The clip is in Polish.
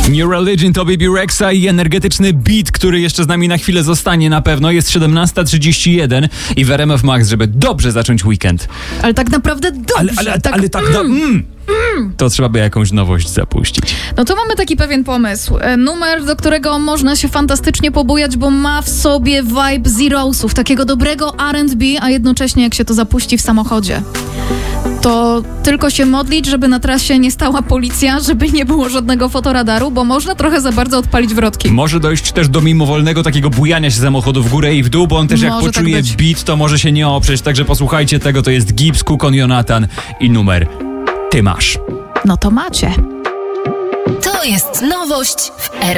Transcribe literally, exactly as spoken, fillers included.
New Religion to Baby Rexa i energetyczny beat, który jeszcze z nami na chwilę zostanie na pewno. Jest siedemnasta trzydzieści jeden i w R M F Max, żeby dobrze zacząć weekend. Ale tak naprawdę dobrze. Ale, ale, tak, ale tak na... Mm, mm, to trzeba by jakąś nowość zapuścić. No to mamy taki pewien pomysł. E, numer, do którego można się fantastycznie pobujać, bo ma w sobie vibe Zero'sów, takiego dobrego R and B, a jednocześnie jak się to zapuści w samochodzie, to tylko się modlić, żeby na trasie nie stała policja, żeby nie było żadnego fotoradaru, bo można trochę za bardzo odpalić wrotki. Może dojść też do mimowolnego takiego bujania się samochodu w górę i w dół, bo on też jak Może poczuje tak beat, to może się nie oprzeć. Także posłuchajcie tego, to jest Gibbs, Kukon, Jonathan i numer Ty masz. No to macie. To jest nowość w R